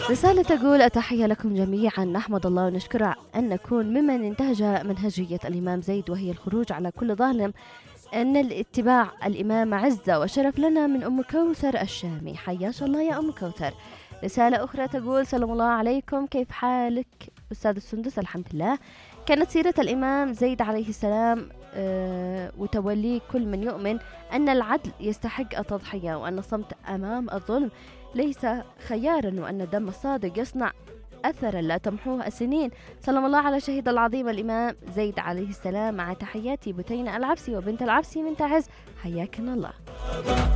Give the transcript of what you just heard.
رسالة تقول: أتحية لكم جميعا، نحمد الله ونشكر أن نكون ممن انتهج منهجية الإمام زيد، وهي الخروج على كل ظالم، أن الاتباع الإمام عزة وشرف لنا. من أم كوثر الشامي، حياش الله يا أم كوثر. رسالة أخرى تقول: سلام الله عليكم، كيف حالك أستاذ السندس؟ الحمد لله. كانت سيرة الإمام زيد عليه السلام وتولي كل من يؤمن أن العدل يستحق التضحية، وأن الصمت أمام الظلم ليس خيارا، وأن الدم الصادق يصنع أثرا لا تمحوه السنين. سلام الله على شهيد العظيم الإمام زيد عليه السلام، مع تحياتي بتينة العبسي وبنت العبسي من تعز، حياكن الله.